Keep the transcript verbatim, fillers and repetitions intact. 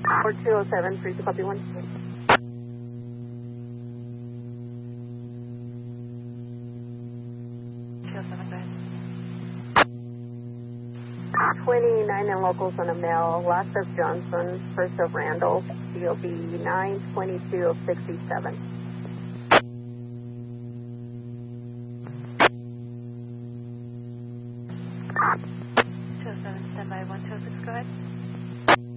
four two oh seven, three two copy one. two oh seven, go ahead. twenty-nine and locals on a male, last of Johnson, first of Randall, C O B nine twenty-two of sixty-seven. two oh seven, standby one two oh six, go ahead.